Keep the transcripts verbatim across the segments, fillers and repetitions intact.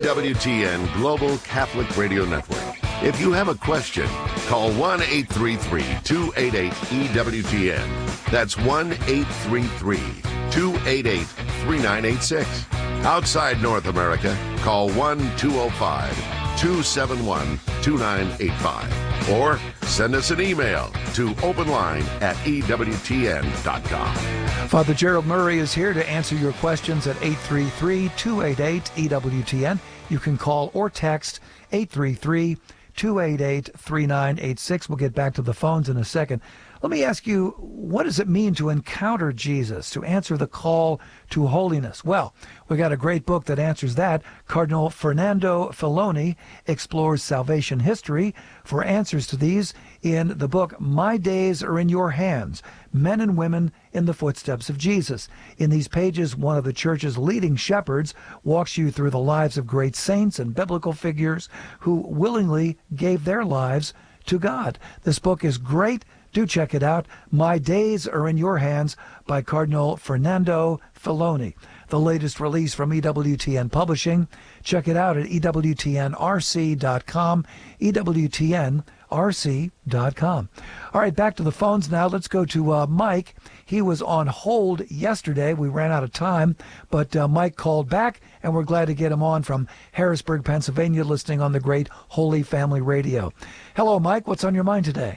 W T N Global Catholic Radio Network. If you have a question, call one eight three three, two eight eight, E W T N. That's one eight three three, two eight eight, three nine eight six. Outside North America, call one two zero five, two seven one, two nine eight five. Or send us an email to openline at E W T N dot com. Father Gerald Murray is here to answer your questions at eight three three, two eight eight, E W T N. You can call or text eight three three, two eight eight, three nine eight six. We'll get back to the phones in a second. Let me ask you, what does it mean to encounter Jesus, to answer the call to holiness? Well, we got a great book that answers that. Cardinal Fernando Filoni explores salvation history for answers to these in the book, My Days Are in Your Hands, Men and Women in the Footsteps of Jesus. In these pages, one of the church's leading shepherds walks you through the lives of great saints and biblical figures who willingly gave their lives to God. This book is great. Do check it out. My Days Are in Your Hands by Cardinal Fernando Filoni. The latest release from E W T N Publishing. Check it out at E W T N R C dot com, E W T N R C dot com. All right, back to the phones now. Let's go to uh, Mike. He was on hold yesterday. We ran out of time, but uh, Mike called back, and we're glad to get him on from Harrisburg, Pennsylvania, listening on the great Holy Family Radio. Hello, Mike. What's on your mind today?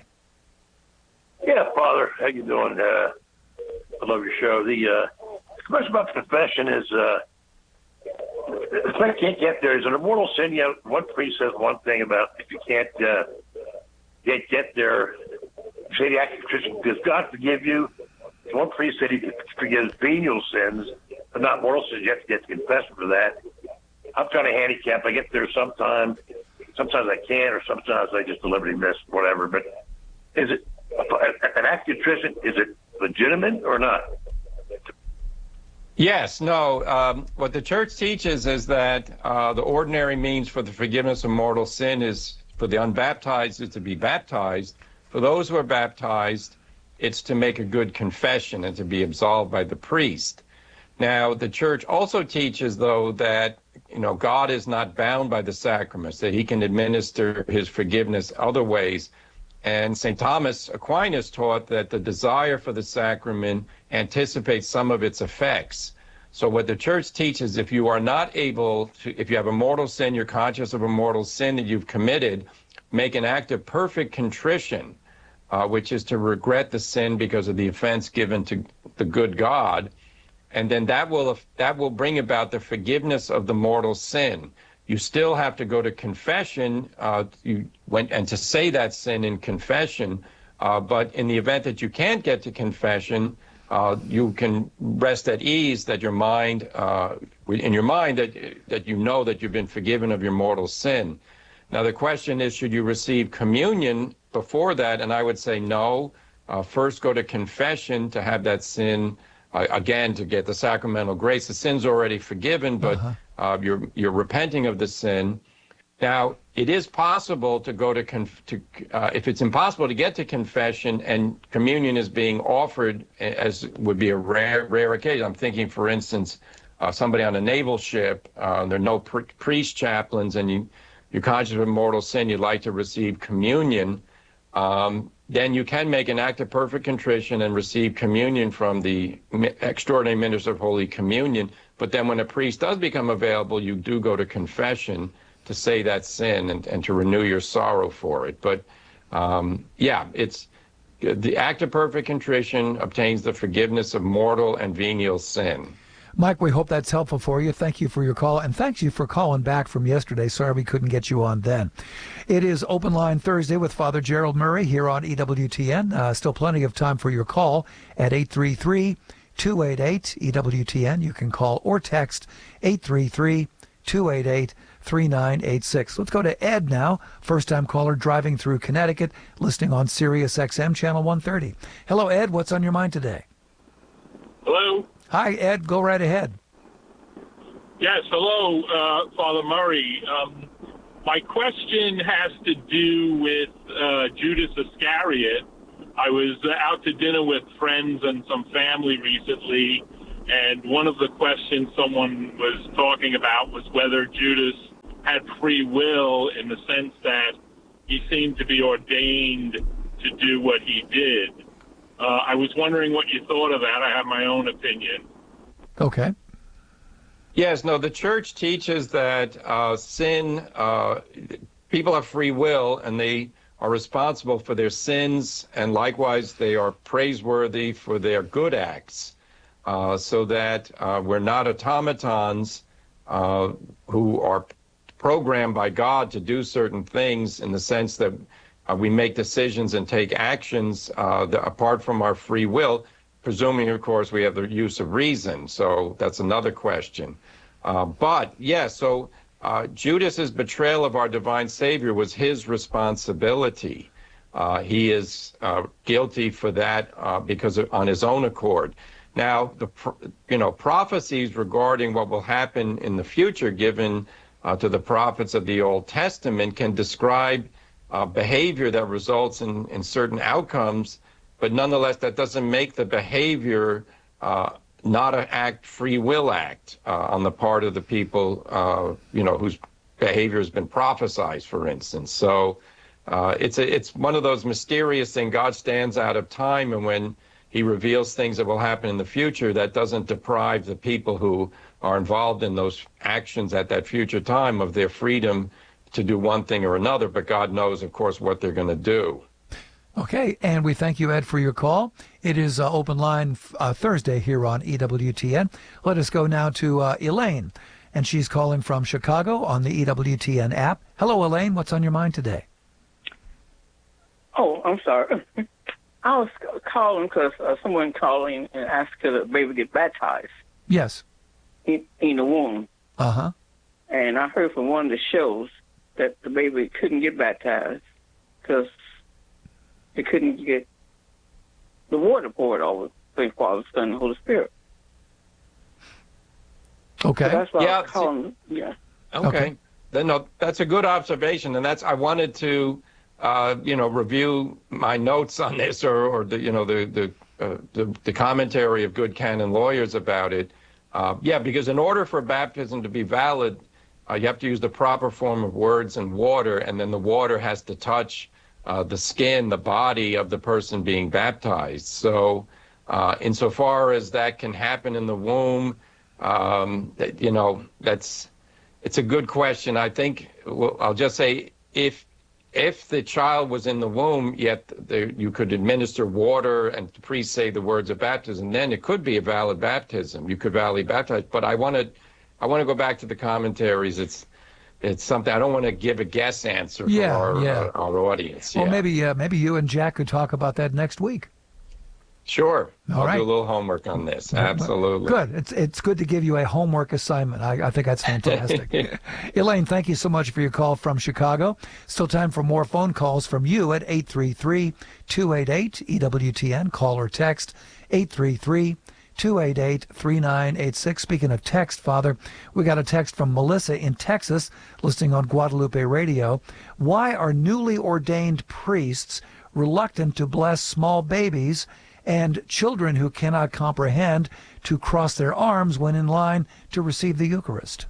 Yeah, Father, how you doing? Uh, I love your show. The uh, question about the confession is, uh, if I can't get there, is an immortal sin? You know, one priest says one thing about if you can't uh, get get there, say the act of contrition, does God forgive you? One priest said he forgives venial sins, but not mortal sins. You have to get to confession for that. I'm trying to handicap. I get there sometimes. Sometimes I can't, or sometimes I just deliberately miss, whatever. But is it an act of contrition, is it legitimate or not? Yes, no. Um, what the church teaches is that uh, the ordinary means for the forgiveness of mortal sin is for the unbaptized is to be baptized. For those who are baptized, it's to make a good confession and to be absolved by the priest. Now, the church also teaches, though, that you know God is not bound by the sacraments, that he can administer his forgiveness other ways. And Saint Thomas Aquinas taught that the desire for the sacrament anticipates some of its effects. So what the church teaches, if you are not able to, if you have a mortal sin, you're conscious of a mortal sin that you've committed, make an act of perfect contrition, uh, which is to regret the sin because of the offense given to the good God. And then that will, that will bring about the forgiveness of the mortal sin. You still have to go to confession uh, you went, and to say that sin in confession, uh, but in the event that you can't get to confession, uh, you can rest at ease that your mind, uh, in your mind, that, that you know that you've been forgiven of your mortal sin. Now, the question is, should you receive communion before that? And I would say no. Uh, first go to confession to have that sin, uh, again, to get the sacramental grace. The sin's already forgiven, but uh-huh. Uh, you're you're repenting of the sin. Now, it is possible to go to, conf- to uh, if it's impossible to get to confession and communion is being offered, as would be a rare rare occasion. I'm thinking, for instance, uh, somebody on a naval ship, uh, there are no pr- priest chaplains, and you, you're conscious of mortal sin, you'd like to receive communion, um, then you can make an act of perfect contrition and receive communion from the extraordinary minister of Holy Communion. But then when a priest does become available, you do go to confession to say that sin and, and to renew your sorrow for it. But um, yeah, it's the act of perfect contrition obtains the forgiveness of mortal and venial sin. Mike, we hope that's helpful for you. Thank you for your call, and thanks you for calling back from yesterday. Sorry we couldn't get you on then. It is Open Line Thursday with Father Gerald Murray here on E W T N. Uh, still plenty of time for your call at eight three three, two eight eight, E W T N. You can call or text eight three three, two eight eight, three nine eight six. Let's go to Ed now, first-time caller driving through Connecticut, listening on Sirius X M Channel one thirty. Hello, Ed. What's on your mind today? Hello. Hi, Ed. Go right ahead. Yes, hello, uh, Father Murray. Um, my question has to do with uh, Judas Iscariot. I was uh, out to dinner with friends and some family recently, and one of the questions someone was talking about was whether Judas had free will in the sense that he seemed to be ordained to do what he did. Uh, I was wondering what you thought of that. I have my own opinion. Okay. Yes, no, the church teaches that uh, sin, uh, people have free will, and they are responsible for their sins, and likewise they are praiseworthy for their good acts, uh, so that uh, we're not automatons uh, who are programmed by God to do certain things, in the sense that uh, we make decisions and take actions uh, that, apart from our free will, presuming, of course, we have the use of reason. So that's another question. Uh, but, yeah, so uh, Judas's betrayal of our divine Savior was his responsibility. Uh, he is uh, guilty for that uh, because of, on his own accord. Now, the you know prophecies regarding what will happen in the future, given uh, to the prophets of the Old Testament, can describe uh, behavior that results in, in certain outcomes, but nonetheless, that doesn't make the behavior uh, not an act, free will act uh, on the part of the people, uh, you know, whose behavior has been prophesized, for instance. So uh, it's a, it's one of those mysterious things. God stands out of time, and when he reveals things that will happen in the future, that doesn't deprive the people who are involved in those actions at that future time of their freedom to do one thing or another. But God knows, of course, what they're going to do. Okay, and we thank you, Ed, for your call. It is uh, Open Line uh, Thursday here on E W T N. Let us go now to uh, Elaine, and she's calling from Chicago on the E W T N app. Hello, Elaine. What's on your mind today? Oh, I'm sorry. I was calling because uh, someone calling and asked could the baby get baptized. Yes. In, in the womb. Uh-huh. And I heard from one of the shows that the baby couldn't get baptized because they couldn't get the water poured over the Father, Son, and Holy Spirit. Okay. So that's why yeah, I was calling. Yeah. Okay. Okay. Then, no, that's a good observation, and that's I wanted to, uh, you know, review my notes on this, or, or the, you know, the the, uh, the the commentary of good canon lawyers about it. Uh, yeah, because in order for baptism to be valid, uh, you have to use the proper form of words and water, and then the water has to touch Uh, the skin, the body of the person being baptized. So uh, insofar as that can happen in the womb, um, that, you know, that's, it's a good question. I think, well, I'll just say, if if the child was in the womb, yet the, you could administer water and the priest say the words of baptism, then it could be a valid baptism. You could validly baptize. But I want to, I want to go back to the commentaries. It's It's something I don't want to give a guess answer Yeah, for our, yeah. our, our audience. Well, yeah. maybe uh, maybe you and Jack could talk about that next week. Sure. All I'll right. do a little homework on this. Absolutely. Good. It's it's good to give you a homework assignment. I, I think that's fantastic. Elaine, thank you so much for your call from Chicago. Still time for more phone calls from you at eight three three, two eight eight, E W T N. Call or text eight three three, two eight eight, three nine eight six. Speaking of text, Father, we got a text from Melissa in Texas, listening on Guadalupe Radio. Why are newly ordained priests reluctant to bless small babies and children who cannot comprehend to cross their arms when in line to receive the Eucharist?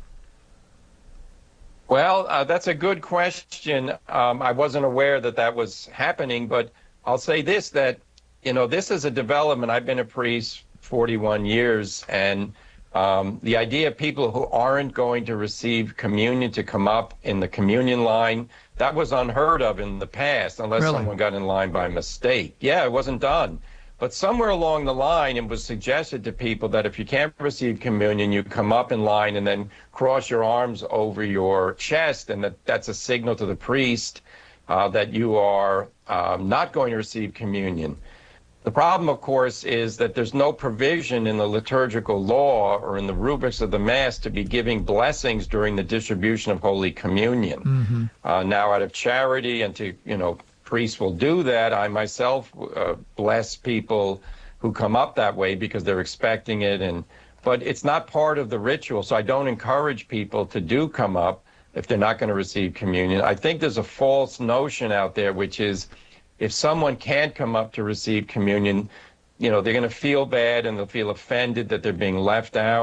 Well, uh, that's a good question. Um, I wasn't aware that that was happening, but I'll say this, that, you know, this is a development. I've been a priest forty-one years, and um, the idea of people who aren't going to receive communion to come up in the communion line, that was unheard of in the past, unless Really? someone got in line by mistake. Yeah, it wasn't done. But somewhere along the line, it was suggested to people that if you can't receive communion, you come up in line and then cross your arms over your chest, and that that's a signal to the priest uh, that you are um, not going to receive communion. The problem, of course, is that there's no provision in the liturgical law or in the rubrics of the Mass to be giving blessings during the distribution of Holy Communion. Mm-hmm. Uh, now, out of charity and to, you know, priests will do that. I myself uh, bless people who come up that way because they're expecting it, and but it's not part of the ritual, so I don't encourage people to do come up if they're not going to receive communion. I think there's a false notion out there, which is if someone can't come up to receive communion, you know, they're going to feel bad and they'll feel offended that they're being left out.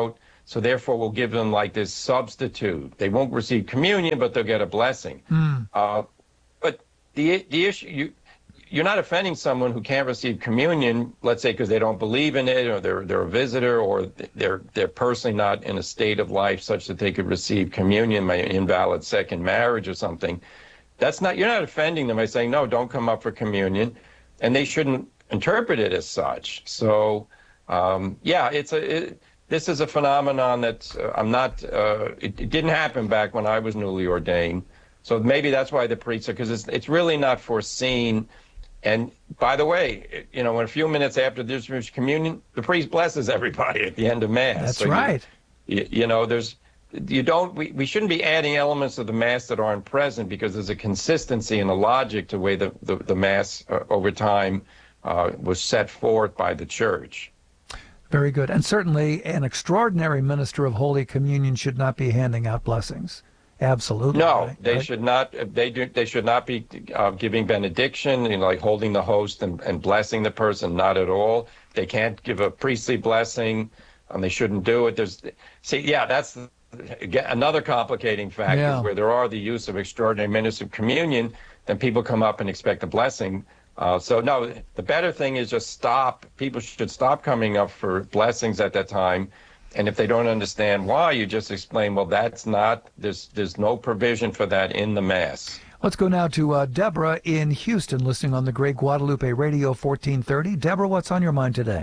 So therefore, we'll give them like this substitute. They won't receive communion, but they'll get a blessing. Mm. Uh, but the the issue, you, you're not offending someone who can't receive communion, let's say because they don't believe in it, or they're they're a visitor, or they're they're personally not in a state of life such that they could receive communion by an invalid second marriage or something. That's not, you're not offending them by saying, no, don't come up for communion, and they shouldn't interpret it as such. So, um, yeah, it's a. It, This is a phenomenon that uh, I'm not, uh, it, it didn't happen back when I was newly ordained. So maybe that's why the priests are, because it's, it's really not foreseen. And by the way, you know, in a few minutes after the distribution of communion, the priest blesses everybody at the end of Mass. That's so right. You, you, you know, there's, you don't, we, we shouldn't be adding elements of the Mass that aren't present, because there's a consistency and a logic to the way the, the, the Mass uh, over time uh, was set forth by the Church. Very good. And certainly an extraordinary minister of Holy Communion should not be handing out blessings. Absolutely. No, right? they right? should not. They do. They should not be uh, giving benediction, you know, like holding the host and, and blessing the person. Not at all. They can't give a priestly blessing, and they shouldn't do it. There's, see, yeah, that's again, another complicating factor Yeah. where there are the use of extraordinary ministers of communion. Then people come up and expect a blessing. Uh, so no, the better thing is just stop. People should stop coming up for blessings at that time. And if they don't understand why, you just explain, well, that's not, there's there's no provision for that in the Mass. Let's go now to uh, Deborah in Houston, listening on the Great Guadalupe Radio fourteen thirty. Deborah, what's on your mind today?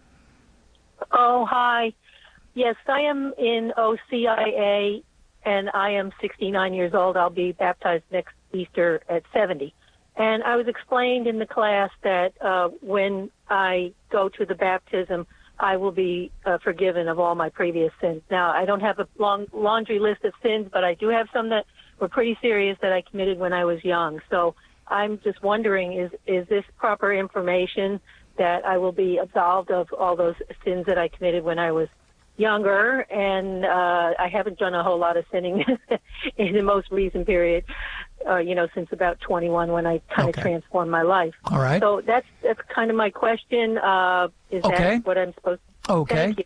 Oh, hi. Yes, I am in O C I A, and I am sixty-nine years old. I'll be baptized next Easter at seventy. And I was explained in the class that uh, when I go to the baptism, I will be uh, forgiven of all my previous sins. Now, I don't have a long laundry list of sins, but I do have some that were pretty serious that I committed when I was young. So I'm just wondering, is is this proper information that I will be absolved of all those sins that I committed when I was younger? And uh, I haven't done a whole lot of sinning in the most recent period. Uh, you know, since about twenty-one, when I kind Okay. of transformed my life. All right. So that's that's kind of my question. Uh, is Okay. that what I'm supposed to? Okay. Thank you.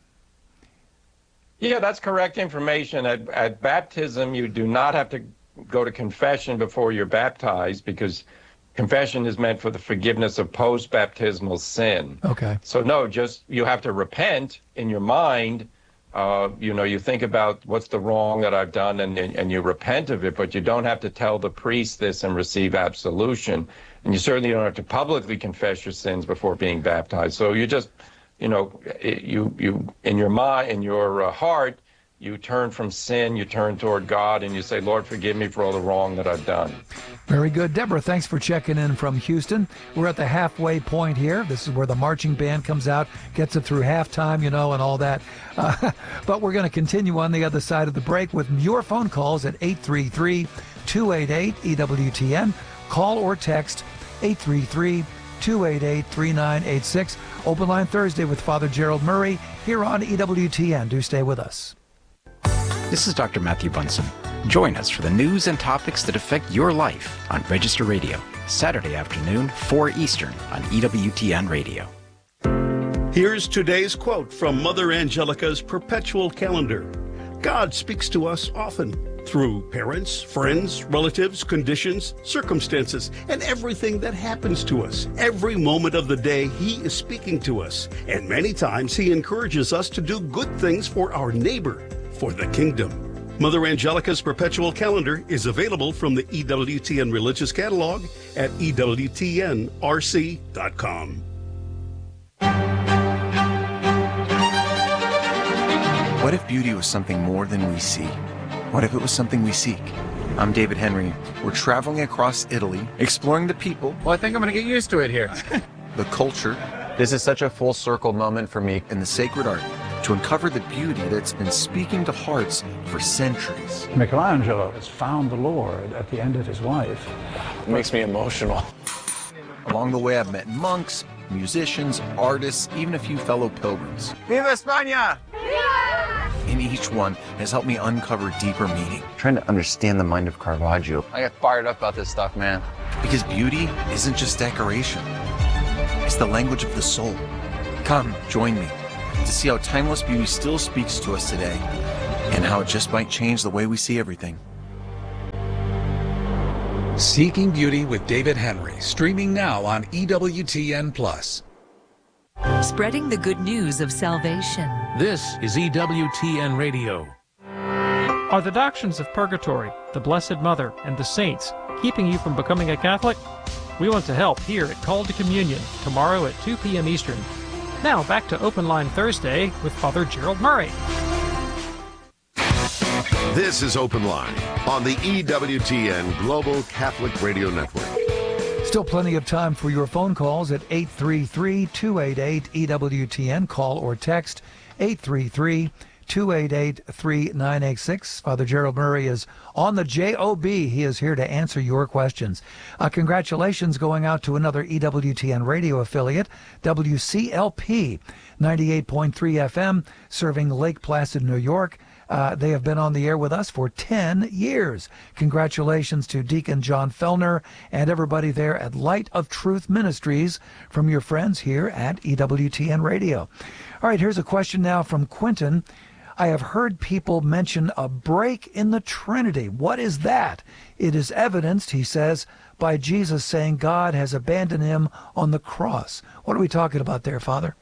Yeah, that's correct information. At, at baptism, you do not have to go to confession before you're baptized, because confession is meant for the forgiveness of post-baptismal sin. Okay. So no, just you have to repent in your mind. Uh, you know, you think about what's the wrong that I've done, and, and you repent of it, but you don't have to tell the priest this and receive absolution. And you certainly don't have to publicly confess your sins before being baptized. So you just, you know, you, you in your mind, in your uh, heart, you turn from sin, you turn toward God, and you say, Lord, forgive me for all the wrong that I've done. Very good. Deborah, thanks for checking in from Houston. We're at the halfway point here. This is where the marching band comes out, gets it through halftime, you know, and all that. Uh, but we're going to continue on the other side of the break with your phone calls at eight three three, two eight eight, E W T N. Call or text eight three three, two eight eight, three nine eight six. Open Line Thursday with Father Gerald Murray here on E W T N. Do stay with us. This is Doctor Matthew Bunson. Join us for the news and topics that affect your life on Register Radio, Saturday afternoon, four Eastern on E W T N Radio. Here's today's quote from Mother Angelica's Perpetual Calendar. God speaks to us often through parents, friends, relatives, conditions, circumstances, and everything that happens to us. Every moment of the day, He is speaking to us, and many times He encourages us to do good things for our neighbor, for the kingdom. Mother Angelica's Perpetual Calendar is available from the E W T N Religious Catalog at E W T N R C dot com. What if beauty was something more than we see? What if it was something we seek? I'm David Henry. We're traveling across Italy, exploring the people. Well, I think I'm going to get used to it here. The culture. This is such a full circle moment for me. And the sacred art to uncover the beauty that's been speaking to hearts for centuries. Michelangelo has found the Lord at the end of his life. It makes me emotional. Along the way, I've met monks, musicians, artists, even a few fellow pilgrims. Viva España! And each one has helped me uncover deeper meaning. Trying to understand the mind of Caravaggio. I get fired up about this stuff, man. Because beauty isn't just decoration. It's the language of the soul. Come, join me to see how timeless beauty still speaks to us today and how it just might change the way we see everything. Seeking Beauty with David Henry, streaming now on E W T N Plus. Spreading the good news of salvation. This is E W T N Radio. Are the doctrines of purgatory, the Blessed Mother, and the saints keeping you from becoming a Catholic? We want to help here at Call to Communion, tomorrow at two p.m. Eastern. Now back to Open Line Thursday with Father Gerald Murray. This is Open Line on the E W T N Global Catholic Radio Network. Still plenty of time for your phone calls at eight three three, two eight eight, E W T N. Call or text eight three three, two eight eight, three nine eight six. Father Gerald Murray is on the J O B. He is here to answer your questions. Uh, congratulations going out to another E W T N radio affiliate, W C L P ninety-eight point three F M, serving Lake Placid, New York. Uh, they have been on the air with us for ten years. Congratulations to Deacon John Fellner and everybody there at Light of Truth Ministries from your friends here at E W T N Radio. All right, here's a question now from Quentin. I have heard people mention a break in the Trinity. What is that? It is evidenced, he says, by Jesus saying God has abandoned him on the cross. What are we talking about there, Father?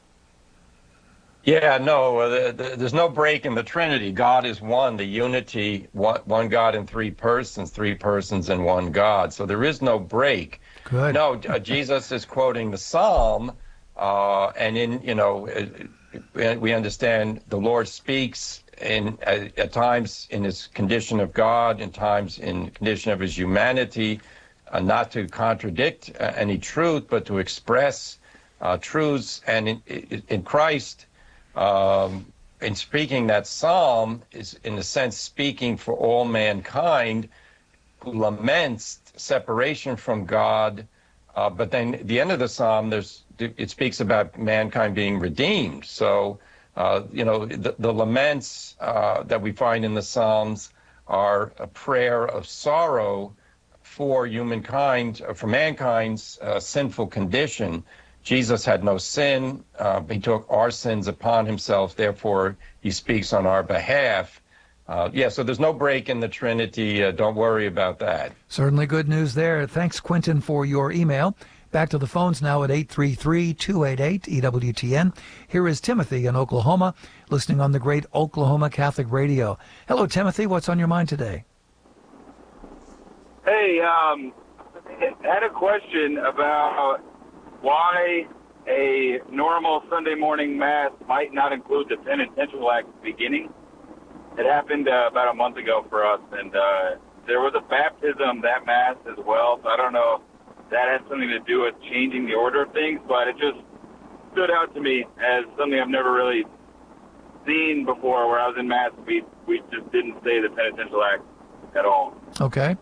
Yeah, no, uh, the, the, there's no break in the Trinity. God is one, the unity, one, one God in three persons, three persons in one God. So there is no break. Good. No, uh, Jesus is quoting the Psalm, uh, and in, you know, uh, we understand the Lord speaks in at, at times in his condition of God, in times in condition of his humanity, uh, not to contradict uh, any truth, but to express uh, truths. And in, in, in Christ, Um, in speaking that psalm is in a sense speaking for all mankind who laments separation from God, uh, but then at the end of the psalm there's it speaks about mankind being redeemed. So uh, you know the, the laments uh, that we find in the Psalms are a prayer of sorrow for humankind, for mankind's uh, sinful condition. Jesus had no sin. Uh, he took our sins upon himself. Therefore, he speaks on our behalf. Uh, yeah, so there's no break in the Trinity. Uh, don't worry about that. Certainly good news there. Thanks, Quentin, for your email. Back to the phones now at eight three three, two eight eight, E W T N. Here is Timothy in Oklahoma, listening on the great Oklahoma Catholic Radio. Hello, Timothy. What's on your mind today? Hey, um, I had a question about why a normal Sunday morning Mass might not include the penitential act beginning. It happened uh, about a month ago for us, and uh, there was a baptism that Mass as well, so I don't know if that has something to do with changing the order of things, but it just stood out to me as something I've never really seen before, where I was in Mass, we, we just didn't say the penitential act at all. Okay.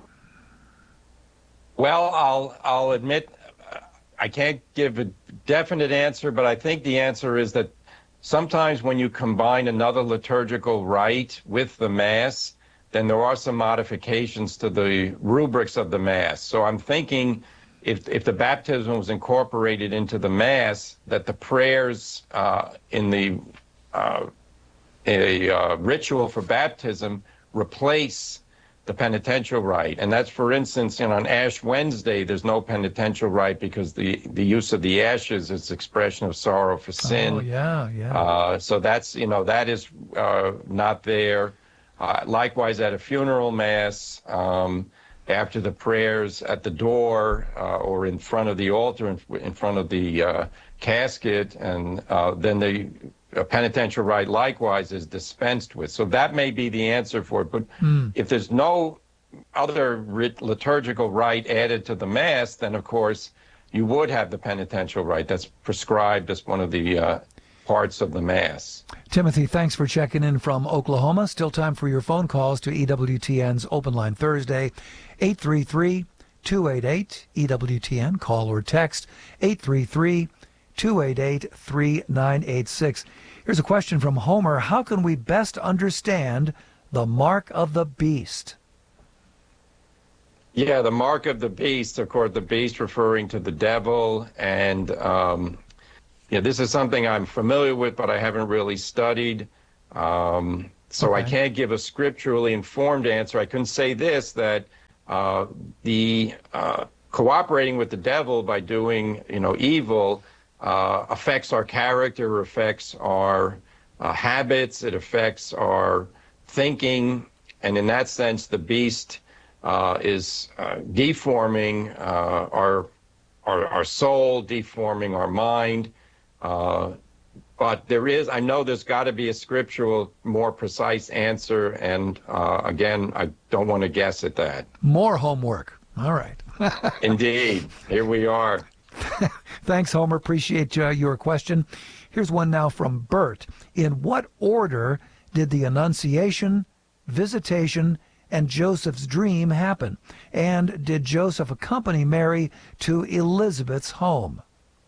Well, I'll I'll admit I can't give a definite answer, but I think the answer is that sometimes when you combine another liturgical rite with the Mass, then there are some modifications to the rubrics of the Mass. So I'm thinking if if the baptism was incorporated into the Mass, that the prayers uh, in the uh, a uh, ritual for baptism replace the penitential rite. And that's, for instance, you know, on Ash Wednesday, there's no penitential rite because the, the use of the ashes is expression of sorrow for sin. Oh, yeah, yeah. Uh, so that's, you know, that is uh, not there. Uh, likewise, at a funeral Mass, um, after the prayers at the door uh, or in front of the altar, in, in front of the uh, casket, and uh, then the a penitential rite likewise is dispensed with. So that may be the answer for it. But mm. if there's no other rit- liturgical rite added to the Mass, then of course you would have the penitential rite. That's prescribed as one of the uh, parts of the Mass. Timothy, thanks for checking in from Oklahoma. Still time for your phone calls to E W T N's Open Line Thursday, eight three three, two eight eight, E W T N. Call or text eight three three, two eight eight, three nine eight six. Here's a question from Homer. How can we best understand the mark of the beast? Yeah, the mark of the beast, of course, the beast referring to the devil, and um, yeah, this is something I'm familiar with, but I haven't really studied. Um, so Okay. I can't give a scripturally informed answer. I can say this, that uh, the uh, cooperating with the devil by doing, you know, evil uh, affects our character, affects our uh, habits, it affects our thinking, and in that sense, the beast uh, is uh, deforming uh, our, our our soul, deforming our mind. Uh, but there is, I know there's got to be a scriptural, more precise answer, and uh, again, I don't want to guess at that. More homework. All right. Indeed, here we are. Thanks, Homer. Appreciate uh, your question. Here's one now from Bert. In what order did the Annunciation, Visitation, and Joseph's dream happen? And did Joseph accompany Mary to Elizabeth's home?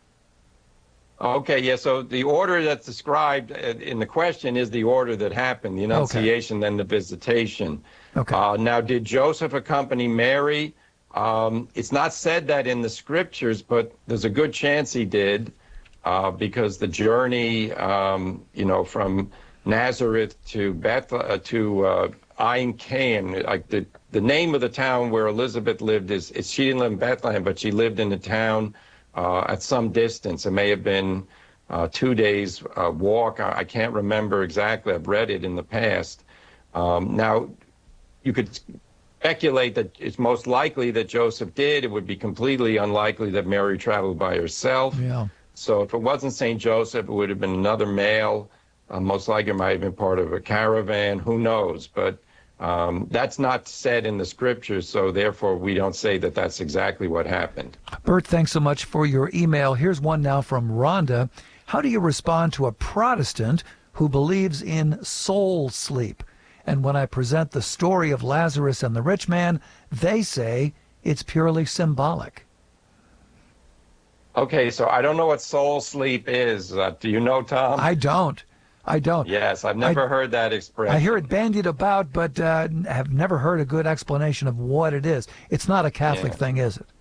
Okay, yeah, so the order that's described in the question is the order that happened, the Annunciation, okay. Then the Visitation. Okay. Uh, now, did Joseph accompany Mary? Um, it's not said that in the scriptures, but there's a good chance he did, uh, because the journey, um, you know, from Nazareth to Beth uh, to uh, Ein Can, like the the name of the town where Elizabeth lived is, is she didn't live in Bethlehem, but she lived in the town uh, at some distance. It may have been uh, two days uh, walk. I, I can't remember exactly. I've read it in the past. Um, now, you could speculate that it's most likely that Joseph did. It would be completely unlikely that Mary traveled by herself. Yeah. So if it wasn't Saint Joseph, it would have been another male. Uh, most likely it might have been part of a caravan. Who knows? But um, that's not said in the scriptures, so therefore we don't say that that's exactly what happened. Bert, thanks so much for your email. Here's one now from Rhonda. How do you respond to a Protestant who believes in soul sleep? And when I present the story of Lazarus and the rich man, they say it's purely symbolic. Okay, so I don't know what soul sleep is. Uh, do you know, Tom? I don't. I don't. Yes, I've never I, heard that expression. I hear it bandied about, but uh, have never heard a good explanation of what it is. It's not a Catholic yeah. thing, is it?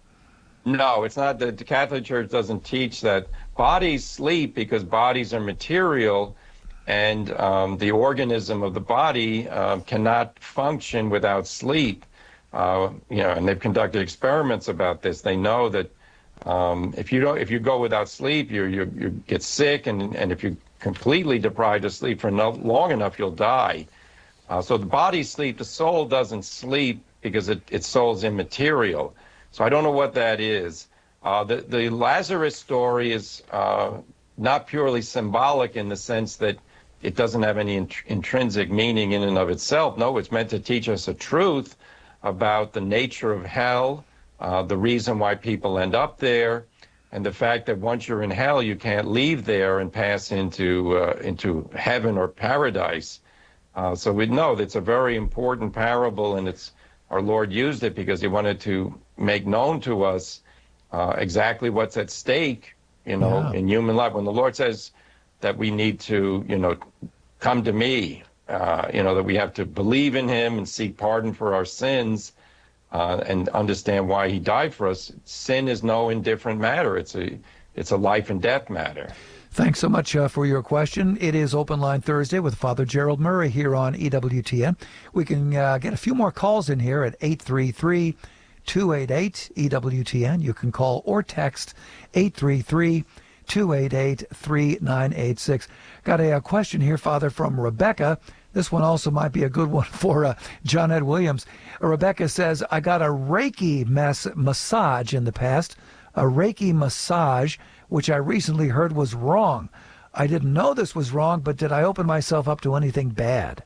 No, it's not. The, the Catholic Church doesn't teach that. Bodies sleep because bodies are material, and um, the organism of the body uh, cannot function without sleep. Uh, you know, and they've conducted experiments about this. They know that um, if you don't, if you go without sleep, you you you get sick, and and if you're completely deprived of sleep for no, long enough, you'll die. Uh, so the body sleep, the soul doesn't sleep because it, its soul's immaterial. So I don't know what that is. Uh, the the Lazarus story is uh, not purely symbolic in the sense that it doesn't have any int- intrinsic meaning in and of itself. No, it's meant to teach us a truth about the nature of hell, uh, the reason why people end up there, and the fact that once you're in hell, you can't leave there and pass into uh, into heaven or paradise. Uh, so we know that's a very important parable, and it's our Lord used it because he wanted to make known to us uh, exactly what's at stake, you know, yeah. in human life. When the Lord says that we need to, you know, come to me, uh, you know, that we have to believe in him and seek pardon for our sins uh, and understand why he died for us. Sin is no indifferent matter. It's a, it's a life and death matter. Thanks so much uh, for your question. It is Open Line Thursday with Father Gerald Murray here on E W T N. We can uh, get a few more calls in here at eight three three, two eight eight, E W T N. You can call or text eight three three, two eight eight, three nine eight six. Got a, a question here, Father, from Rebecca. This one also might be a good one for uh, John Ed Williams. Uh, Rebecca says, I got a Reiki mas- massage in the past, a Reiki massage, which I recently heard was wrong. I didn't know this was wrong, but did I open myself up to anything bad?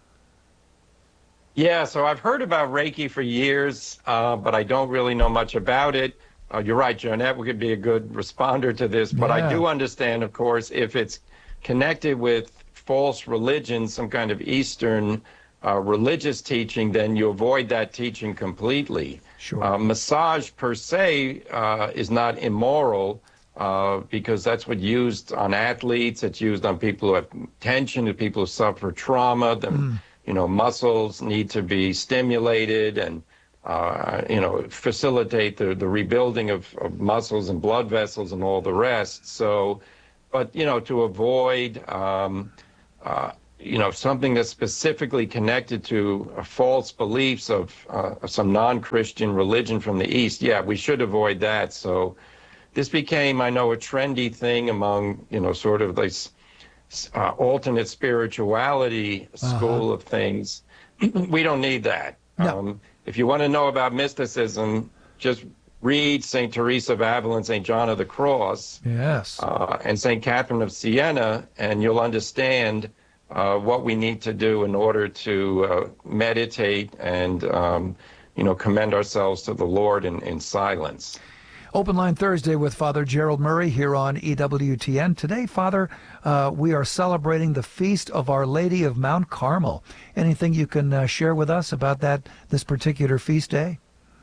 Yeah, so I've heard about Reiki for years, uh, but I don't really know much about it. Uh, you're right, Jonette, we could be a good responder to this, but yeah. I do understand, of course, if it's connected with false religion, some kind of Eastern uh, religious teaching, then you avoid that teaching completely. Sure. Uh, massage per se uh, is not immoral uh, because that's what used on athletes. It's used on people who have tension, to people who suffer trauma. The, mm. you know, muscles need to be stimulated and Uh, you know, facilitate the, the rebuilding of, of muscles and blood vessels and all the rest. So but, you know, to avoid, um, uh, you know, something that's specifically connected to uh, false beliefs of uh, some non-Christian religion from the East, yeah, we should avoid that. So this became, I know, a trendy thing among, you know, sort of this uh, alternate spirituality school uh-huh. of things. We don't need that. No. Um, if you want to know about mysticism, just read Saint Teresa of Avila, Saint John of the Cross, yes, uh, and Saint Catherine of Siena, and you'll understand uh, what we need to do in order to uh, meditate and, um, you know, commend ourselves to the Lord in, in silence. Open Line Thursday with Father Gerald Murray here on E W T N. Today, Father, uh, we are celebrating the Feast of Our Lady of Mount Carmel. Anything you can uh, share with us about that, this particular feast day?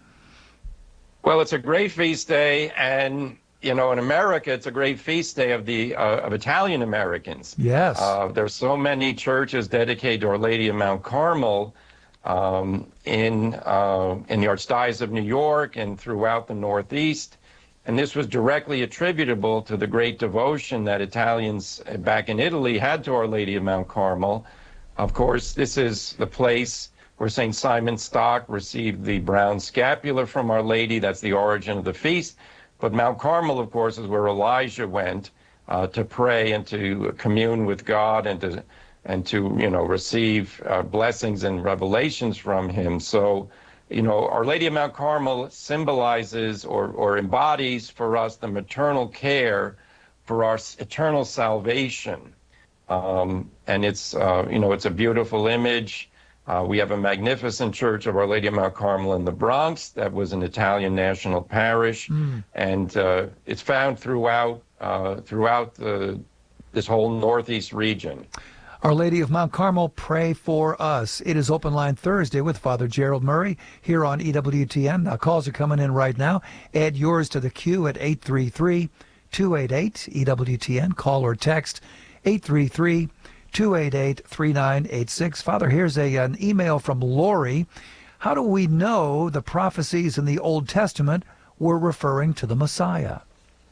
Well, it's a great feast day, and, you know, in America, it's a great feast day of the uh, of Italian Americans. Yes. Uh, there's so many churches dedicated to Our Lady of Mount Carmel um, in, uh, in the Archdiocese of New York and throughout the Northeast. And this was directly attributable to the great devotion that Italians back in Italy had to Our Lady of Mount Carmel. Of course, this is the place where Saint Simon Stock received the brown scapular from Our Lady. That's the origin of the feast. But Mount Carmel, of course, is where Elijah went uh, to pray and to commune with God and to, and to you know, receive uh, blessings and revelations from him. So, you know, Our Lady of Mount Carmel symbolizes or, or embodies for us the maternal care for our eternal salvation. Um, and it's, uh, you know, it's a beautiful image. Uh, we have a magnificent church of Our Lady of Mount Carmel in the Bronx that was an Italian national parish. Mm. And uh, it's found throughout, uh, throughout the, this whole Northeast region. Our Lady of Mount Carmel, pray for us. It is Open Line Thursday with Father Gerald Murray here on E W T N. Now, calls are coming in right now. Add yours to the queue at eight three three, two eight eight, E W T N. Call or text eight three three, two eight eight, three nine eight six. Father, here's a, an email from Lori. How do we know the prophecies in the Old Testament were referring to the Messiah?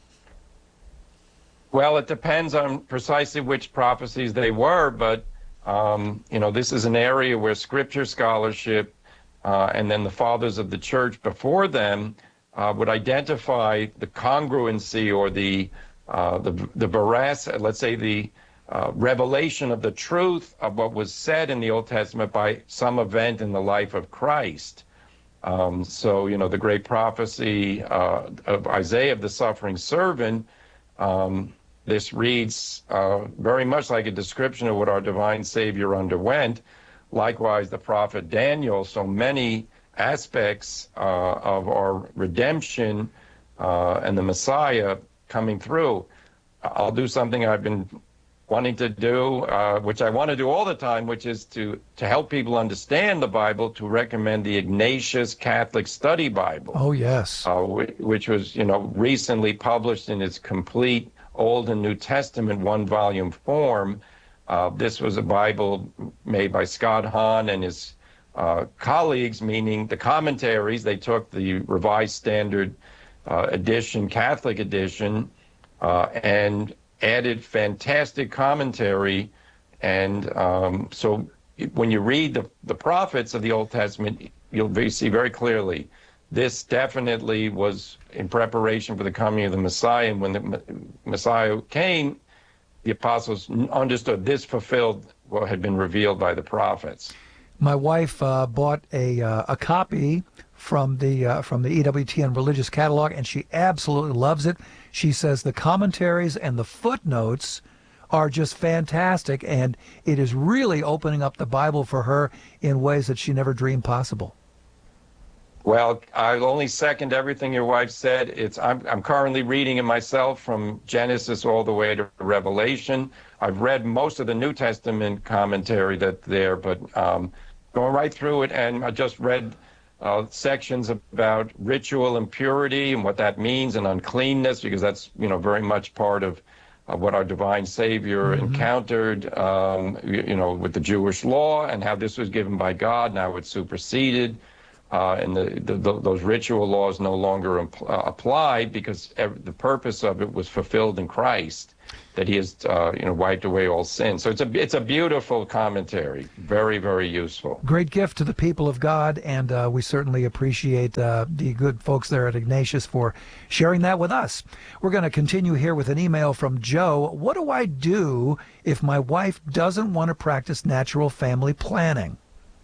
Well, it depends on precisely which prophecies they were, but, um, you know, this is an area where scripture scholarship uh, and then the fathers of the church before them uh, would identify the congruency or the, uh, the, the veracity, let's say the uh, revelation of the truth of what was said in the Old Testament by some event in the life of Christ. Um, so, you know, the great prophecy uh, of Isaiah of the suffering servant, um, this reads uh, very much like a description of what our divine Savior underwent. Likewise, the prophet Daniel, so many aspects uh, of our redemption uh, and the Messiah coming through. I'll do something I've been wanting to do, uh, which I want to do all the time, which is to, to help people understand the Bible, to recommend the Ignatius Catholic Study Bible. Oh, yes. Uh, which, which was, you know, recently published in its complete Old and New Testament one-volume form. Uh, this was a Bible made by Scott Hahn and his uh, colleagues, meaning the commentaries. They took the Revised Standard uh, Edition, Catholic edition, uh, and added fantastic commentary. And um, so when you read the, the prophets of the Old Testament, you'll be, see very clearly this definitely was in preparation for the coming of the Messiah. And when the Messiah came, the apostles understood this fulfilled what had been revealed by the prophets. My wife uh, bought a uh, a copy from the uh, from the E W T N Religious Catalog, and she absolutely loves it. She says the commentaries and the footnotes are just fantastic, and it is really opening up the Bible for her in ways that she never dreamed possible. Well, I'll only second everything your wife said. It's I'm, I'm currently reading it myself from Genesis all the way to Revelation. I've read most of the New Testament commentary that's there, but um, going right through it, and I just read uh, sections about ritual impurity and what that means, and uncleanness, because that's, you know, very much part of uh, what our divine Savior mm-hmm. encountered, um, you, you know, with the Jewish law, and how this was given by God. Now it's superseded. uh, and the, the, the, those ritual laws no longer impl- uh, apply because ev- the purpose of it was fulfilled in Christ, that he has uh, you know, wiped away all sin. So it's a, it's a beautiful commentary, very, very useful. Great gift to the people of God, and uh, we certainly appreciate uh, the good folks there at Ignatius for sharing that with us. We're going to continue here with an email from Joe. What do I do if my wife doesn't want to practice natural family planning?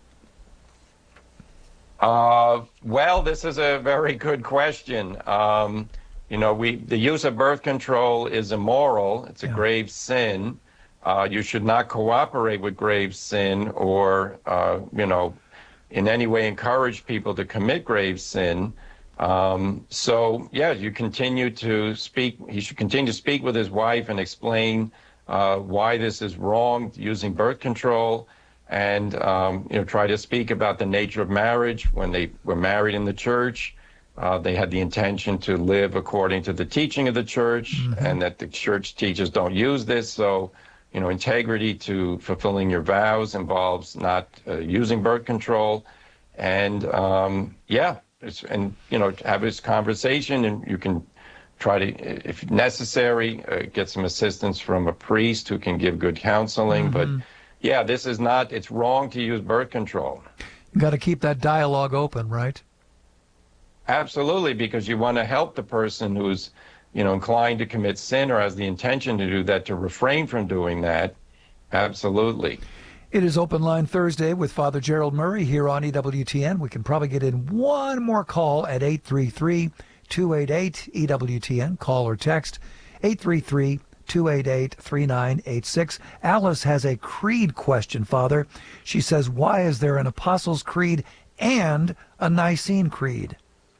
Uh, well, this is a very good question. Um, you know, we the use of birth control is immoral. It's a yeah. grave sin. Uh, you should not cooperate with grave sin or, uh, you know, in any way encourage people to commit grave sin. Um, so, yeah, you continue to speak. He should continue to speak with his wife and explain uh, why this is wrong, using birth control. And, um, you know, try to speak about the nature of marriage. When they were married in the church, uh, they had the intention to live according to the teaching of the church, mm-hmm. and that the church teachers don't use this. So, you know, integrity to fulfilling your vows involves not uh, using birth control. And, um, yeah, it's, and, you know, have this conversation, and you can try to, if necessary, uh, get some assistance from a priest who can give good counseling. Mm-hmm. But yeah, this is not, it's wrong to use birth control. You got to keep that dialogue open, right? Absolutely, because you want to help the person who's, you know, inclined to commit sin or has the intention to do that, to refrain from doing that. Absolutely. It is Open Line Thursday with Father Gerald Murray here on E W T N. We can probably get in one more call at eight three three, two eight eight, E W T N. Call or text eight three three, two eight eight, three nine eight six. Alice has a creed question, Father. She says, why is there an Apostles' Creed and a Nicene Creed?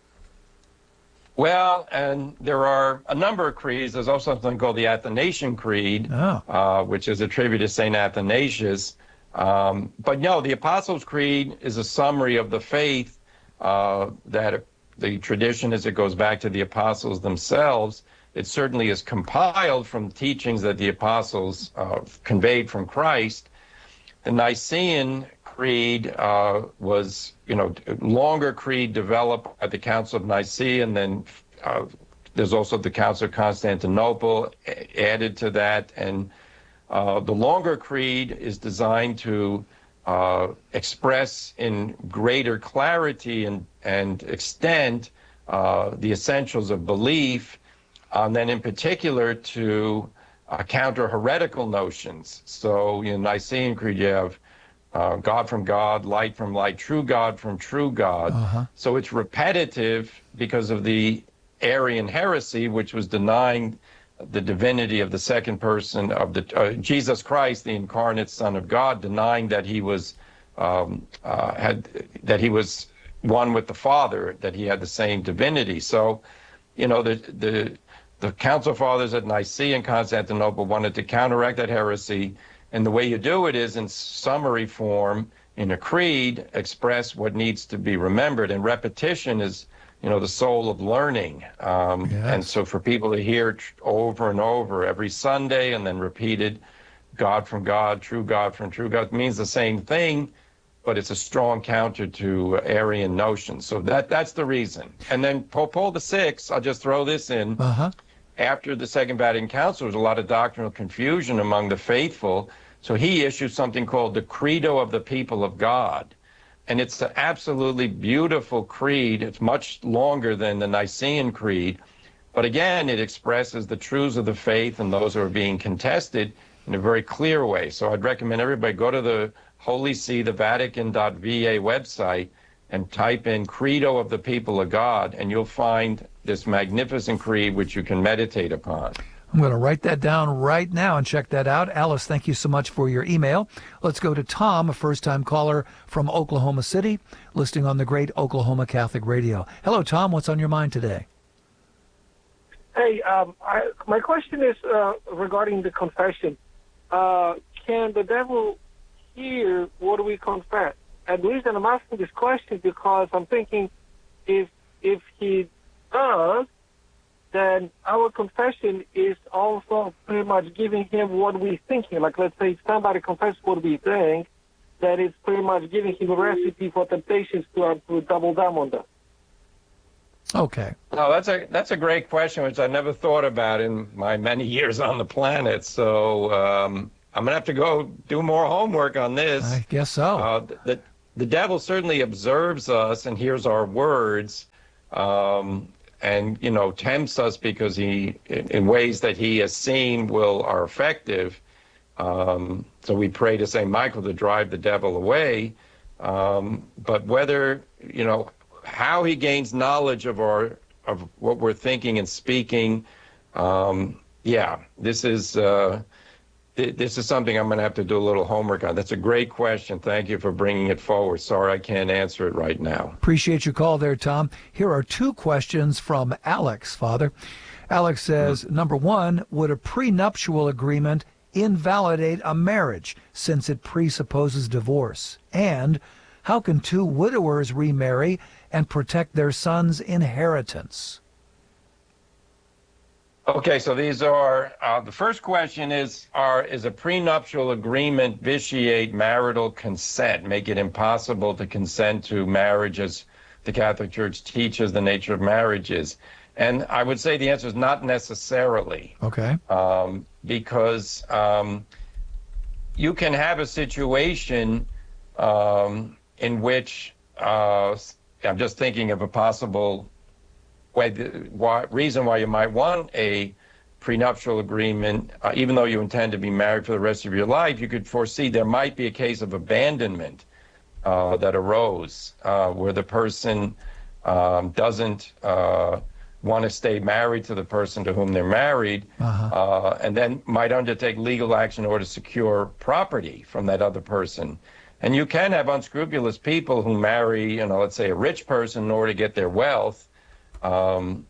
Well, and there are a number of creeds. There's also something called the Athanasian Creed, oh. uh, which is attributed to Saint Athanasius. Um, but no, the Apostles' Creed is a summary of the faith uh, that the tradition as it goes back to the apostles themselves. It certainly is compiled from teachings that the apostles uh, conveyed from Christ. The Nicene Creed uh, was, you know, longer creed developed at the Council of Nicaea, and then uh, there's also the Council of Constantinople added to that. And uh, the longer creed is designed to uh, express in greater clarity and, and extent uh, the essentials of belief, and then in particular to uh, counter heretical notions. So in Nicene Creed, you have uh, God from God, light from light, true God from true God. Uh-huh. So it's repetitive because of the Arian heresy, which was denying the divinity of the second person of the uh, Jesus Christ, the incarnate Son of God, denying that he was um, uh, had that he was one with the Father, that he had the same divinity. So, you know, the the The Council Fathers at Nicaea and Constantinople wanted to counteract that heresy, and the way you do it is in summary form, in a creed, express what needs to be remembered, and repetition is, you know, the soul of learning. Um, yes. And so for people to hear it over and over every Sunday and then repeated, God from God, true God from true God, means the same thing, but it's a strong counter to Arian notions. So that that's the reason. And then Pope Paul the Sixth, I'll just throw this in. Uh-huh. After the Second Vatican Council, there was a lot of doctrinal confusion among the faithful. So he issued something called the Credo of the People of God. And it's an absolutely beautiful creed. It's much longer than the Nicene Creed. But again, it expresses the truths of the faith and those who are being contested in a very clear way. So I'd recommend everybody go to the Holy See, the Vatican dot V A website, and type in Credo of the People of God, and you'll find this magnificent creed which you can meditate upon. I'm going to write that down right now and check that out. Alice, thank you so much for your email. Let's go to Tom, a first-time caller from Oklahoma City, listening on the great Oklahoma Catholic Radio. Hello, Tom. What's on your mind today? Hey, um, I, my question is uh, regarding the confession. Uh, can the devil hear what we confess? And the reason I'm asking this question is because I'm thinking if if he does, then our confession is also pretty much giving him what we're thinking. Like, let's say if somebody confesses what we think, that it's pretty much giving him a recipe for temptations to, uh, to double down on that. Okay. No, that's a that's a great question, which I never thought about in my many years on the planet. So um, I'm gonna have to go do more homework on this. I guess so. Uh, the the devil certainly observes us and hears our words, um, and you know tempts us because he, in ways that he has seen, will are effective. Um, so we pray to Saint Michael to drive the devil away. Um, but whether you know. how he gains knowledge of our of what we're thinking and speaking, um, yeah, this is uh, th- this is something I'm going to have to do a little homework on. That's a great question. Thank you for bringing it forward. Sorry, I can't answer it right now. Appreciate your call there, Tom. Here are two questions from Alex, Father. Alex says, mm-hmm. number one, would a prenuptial agreement invalidate a marriage since it presupposes divorce? And how can two widowers remarry and protect their son's inheritance? Okay, so these are, uh, the first question is, are is a prenuptial agreement vitiate marital consent, make it impossible to consent to marriage as the Catholic Church teaches the nature of marriage is? And I would say the answer is not necessarily. Okay. Um, because um, you can have a situation um, in which, uh, I'm just thinking of a possible way, why, reason why you might want a prenuptial agreement, uh, even though you intend to be married for the rest of your life. You could foresee there might be a case of abandonment uh, that arose uh, where the person um, doesn't uh, want to stay married to the person to whom they're married, uh-huh. uh, and then might undertake legal action in order to secure property from that other person. And you can have unscrupulous people who marry, you know, let's say a rich person in order to get their wealth. Um,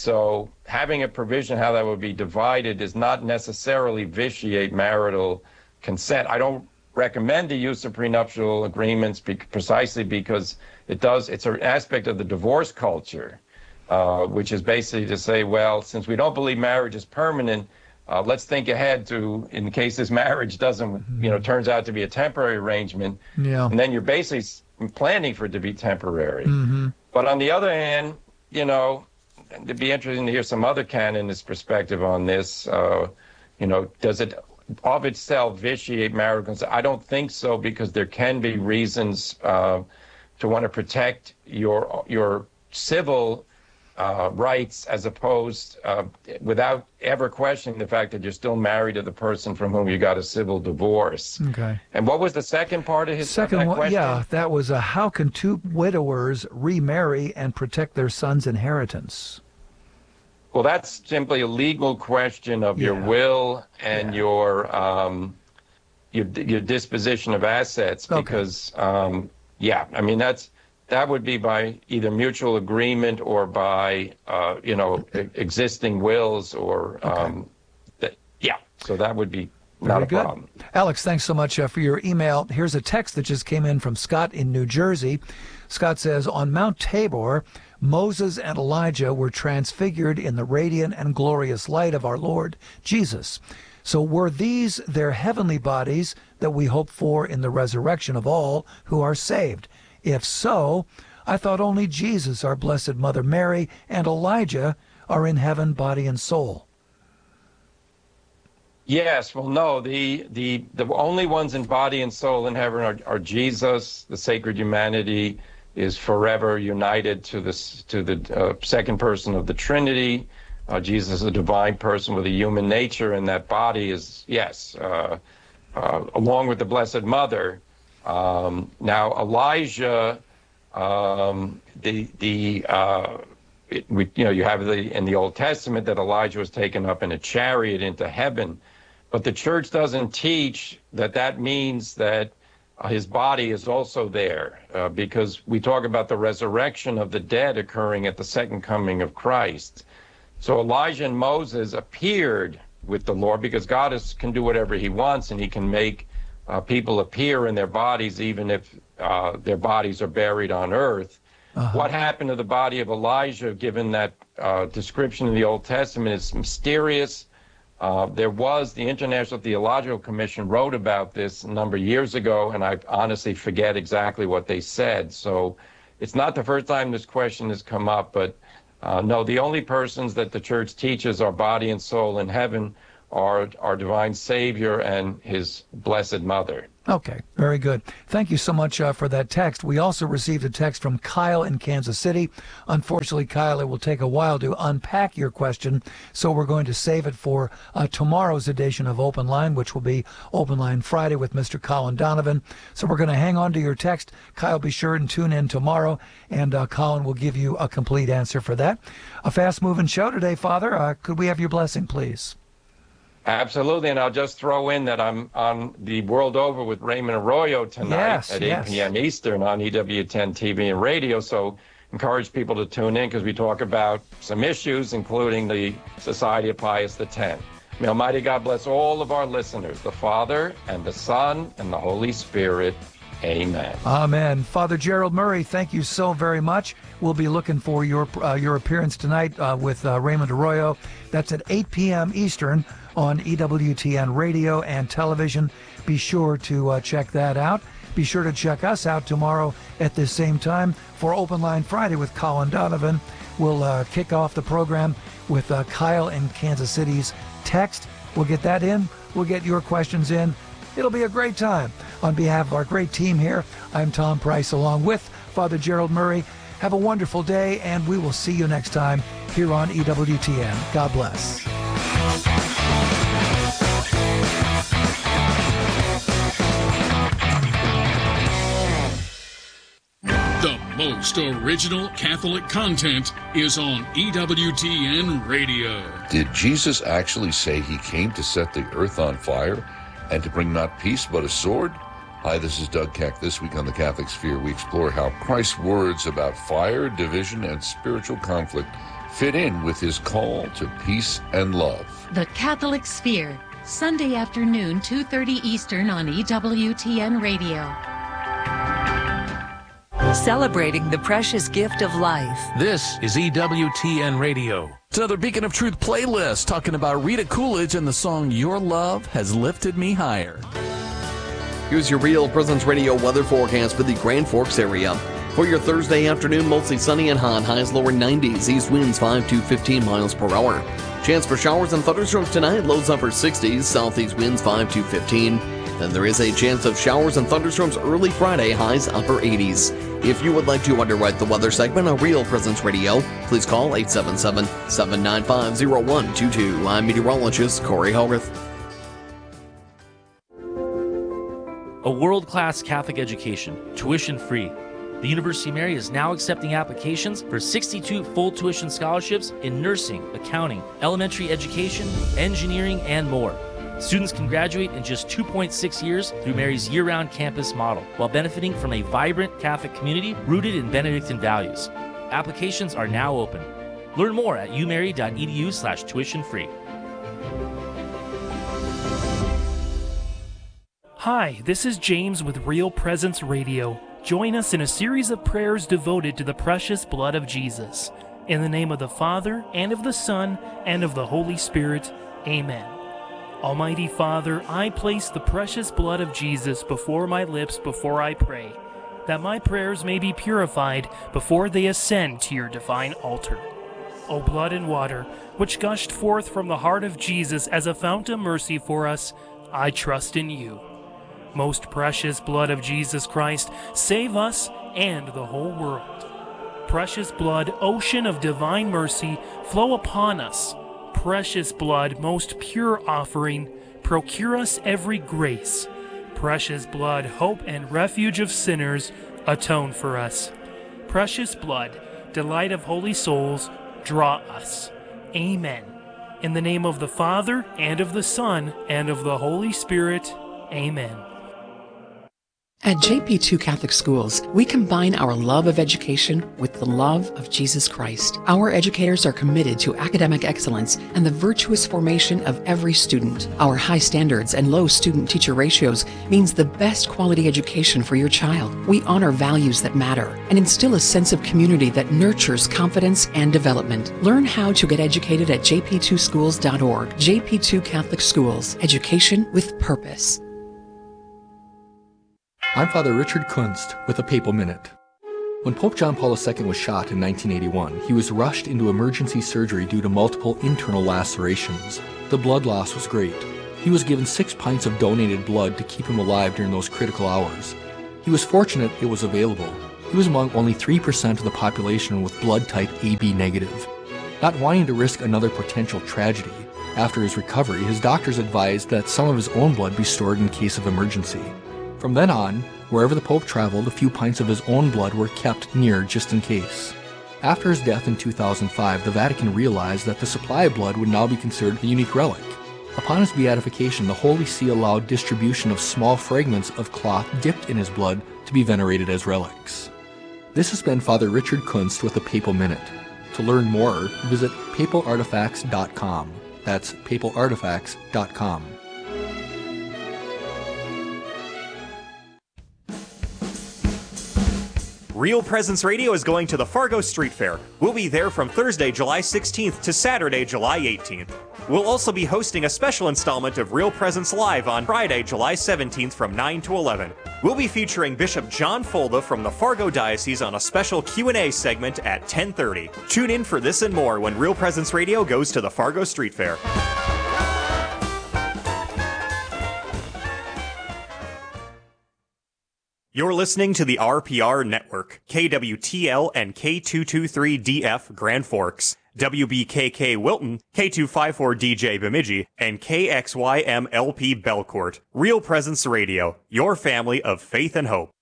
so having a provision how that would be divided does not necessarily vitiate marital consent. I don't recommend the use of prenuptial agreements be- precisely because it does, it's an aspect of the divorce culture, uh, which is basically to say, well, since we don't believe marriage is permanent, Uh, let's think ahead to, in case this marriage doesn't, you know, turns out to be a temporary arrangement. Yeah. And then you're basically planning for it to be temporary. Mm-hmm. But on the other hand, you know, it'd be interesting to hear some other canonist perspective on this. Uh, you know, does it of itself vitiate marital consent? I don't think so, because there can be reasons uh, to want to protect your your civil Uh, rights as opposed, uh, without ever questioning the fact that you're still married to the person from whom you got a civil divorce. Okay. And what was the second part of his second of that one? question? Yeah, that was a, how can two widowers remarry and protect their son's inheritance? Well, that's simply a legal question of Yeah. your will and Yeah. your um, your your disposition of assets. Okay. Because um, yeah, I mean that's. That would be by either mutual agreement or by, uh, you know, e- existing wills or, Okay. um, that, yeah. So that would be Very not a good. problem. Alex, thanks so much uh, for your email. Here's a text that just came in from Scott in New Jersey. Scott says, on Mount Tabor, Moses and Elijah were transfigured in the radiant and glorious light of our Lord Jesus. So were these their heavenly bodies that we hope for in the resurrection of all who are saved? If so, I thought only Jesus, our Blessed Mother Mary, and Elijah are in heaven, body and soul. Yes, well, no, the the the only ones in body and soul in heaven are, are Jesus. The sacred humanity is forever united to this to the uh, second person of the Trinity. Uh, Jesus is a divine person with a human nature, and that body is, yes, uh, uh, along with the Blessed Mother. Um, now, Elijah, um, the the uh, it, we, you know, you have the in the Old Testament that Elijah was taken up in a chariot into heaven, but the Church doesn't teach that that means that uh, his body is also there, uh, because we talk about the resurrection of the dead occurring at the second coming of Christ. So Elijah and Moses appeared with the Lord because God is, can do whatever he wants, and he can make Uh, people appear in their bodies even if uh, their bodies are buried on earth. Uh-huh. What happened to the body of Elijah, given that uh, description in the Old Testament, is mysterious. Uh, there was, the International Theological Commission wrote about this a number of years ago, and I honestly forget exactly what they said. So it's not the first time this question has come up, but uh, no, the only persons that the church teaches are body and soul in heaven are our divine Savior and his blessed mother. Okay, very good. Thank you so much uh, for that text. We also received a text from Kyle in Kansas City. Unfortunately, Kyle, it will take a while to unpack your question, so we're going to save it for uh, tomorrow's edition of Open Line, which will be Open Line Friday with Mister Colin Donovan. So we're going to hang on to your text. Kyle, be sure and tune in tomorrow, and uh, Colin will give you a complete answer for that. A fast-moving show today, Father. Uh, could we have your blessing, please? Absolutely, and I'll just throw in that I'm on the World Over with Raymond Arroyo tonight yes, at yes. eight p.m. Eastern on E W ten T V and radio, so encourage people to tune in because we talk about some issues, including the Society of Pius X. May Almighty God bless all of our listeners, the Father, and the Son, and the Holy Spirit. Amen. Amen. Father Gerald Murray, thank you so very much. We'll be looking for your uh, your appearance tonight uh, with uh, Raymond Arroyo. That's at eight p.m. Eastern on E W T N radio and television. Be sure to uh, check that out. Be sure to check us out tomorrow at this same time for Open Line Friday with Colin Donovan. We'll uh, kick off the program with uh, Kyle in Kansas City's text. We'll get that in. We'll get your questions in. It'll be a great time. On behalf of our great team here, I'm Tom Price along with Father Gerald Murray. Have a wonderful day, and we will see you next time here on E W T N. God bless. The most original Catholic content is on E W T N Radio. Did Jesus actually say he came to set the earth on fire and to bring not peace but a sword? Hi, this is Doug Keck. This week on The Catholic Sphere, we explore how Christ's words about fire, division, and spiritual conflict fit in with his call to peace and love. The Catholic Sphere, Sunday afternoon, two thirty Eastern on E W T N Radio. Celebrating the precious gift of life. This is E W T N Radio. It's another Beacon of Truth playlist talking about Rita Coolidge and the song Your Love Has Lifted Me Higher. Here's your Real Presence Radio weather forecast for the Grand Forks area. For your Thursday afternoon, mostly sunny and hot, highs lower nineties, east winds five to fifteen miles per hour. Chance for showers and thunderstorms tonight, lows upper sixties, southeast winds five to fifteen. Then there is a chance of showers and thunderstorms early Friday, highs upper eighties. If you would like to underwrite the weather segment on Real Presence Radio, please call eight seven seven, seven nine five, zero one two two. I'm meteorologist Corey Hogarth. A world-class Catholic education, tuition-free. The University of Mary is now accepting applications for sixty-two full tuition scholarships in nursing, accounting, elementary education, engineering, and more. Students can graduate in just two point six years through Mary's year-round campus model, while benefiting from a vibrant Catholic community rooted in Benedictine values. Applications are now open. Learn more at umary.edu slash tuition free. Hi, this is James with Real Presence Radio. Join us in a series of prayers devoted to the precious blood of Jesus. In the name of the Father, and of the Son, and of the Holy Spirit. Amen. Almighty Father, I place the precious blood of Jesus before my lips before I pray, that my prayers may be purified before they ascend to your divine altar. O blood and water, which gushed forth from the heart of Jesus as a fount of mercy for us, I trust in you. Most precious blood of Jesus Christ, save us and the whole world. Precious blood, ocean of divine mercy, flow upon us. Precious blood, most pure offering, procure us every grace. Precious blood, hope and refuge of sinners, atone for us. Precious blood, delight of holy souls, draw us. Amen. In the name of the Father, and of the Son, and of the Holy Spirit. Amen. At J P two Catholic Schools, we combine our love of education with the love of Jesus Christ. Our educators are committed to academic excellence and the virtuous formation of every student. Our high standards and low student-teacher ratios means the best quality education for your child. We honor values that matter and instill a sense of community that nurtures confidence and development. Learn how to get educated at j p two schools dot org. J P two Catholic Schools, education with purpose. I'm Father Richard Kunst with a Papal Minute. When Pope John Paul the Second was shot in nineteen eighty-one, he was rushed into emergency surgery due to multiple internal lacerations. The blood loss was great. He was given six pints of donated blood to keep him alive during those critical hours. He was fortunate it was available. He was among only three percent of the population with blood type A B negative. Not wanting to risk another potential tragedy, after his recovery, his doctors advised that some of his own blood be stored in case of emergency. From then on, wherever the Pope traveled, a few pints of his own blood were kept near just in case. After his death in two thousand five, the Vatican realized that the supply of blood would now be considered a unique relic. Upon his beatification, the Holy See allowed distribution of small fragments of cloth dipped in his blood to be venerated as relics. This has been Father Richard Kunst with the Papal Minute. To learn more, visit papal artifacts dot com. That's papal artifacts dot com. Real Presence Radio is going to the Fargo Street Fair. We'll be there from Thursday, July sixteenth to Saturday, July eighteenth. We'll also be hosting a special installment of Real Presence Live on Friday, July seventeenth from nine to eleven. We'll be featuring Bishop John Folda from the Fargo Diocese on a special Q and A segment at ten thirty. Tune in for this and more when Real Presence Radio goes to the Fargo Street Fair. You're listening to the R P R Network, K W T L and K two twenty-three D F Grand Forks, W B K K Wilton, K two fifty-four D J Bemidji, and K X Y M L P Belcourt. Real Presence Radio, your family of faith and hope.